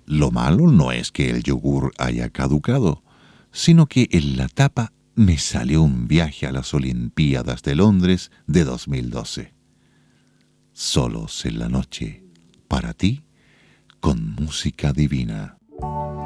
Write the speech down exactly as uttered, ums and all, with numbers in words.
Lo malo no es que el yogur haya caducado, sino que en la tapa me salió un viaje a las Olimpiadas de Londres de dos mil doce. Solos en la noche, para ti, con música divina.